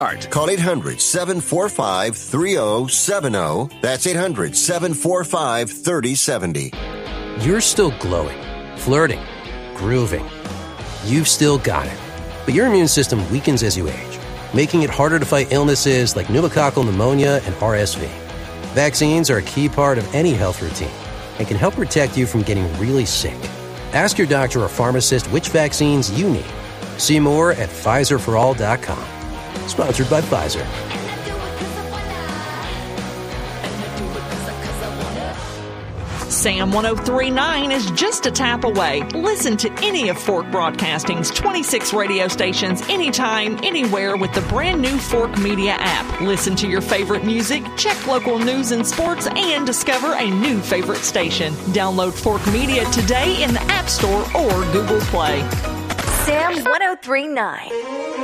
Call 800-745-3070. That's 800-745-3070. You're still glowing, flirting, grooving. You've still got it. But your immune system weakens as you age, making it harder to fight illnesses like pneumococcal pneumonia and RSV. Vaccines are a key part of any health routine and can help protect you from getting really sick. Ask your doctor or pharmacist which vaccines you need. See more at PfizerForAll.com. Sponsored by Pfizer. Sam 103.9 is just a tap away. Listen to any of Fork Broadcasting's 26 radio stations anytime, anywhere with the brand new Fork Media app. Listen to your favorite music, check local news and sports, and discover a new favorite station. Download Fork Media today in the App Store or Google Play. Sam 103.9.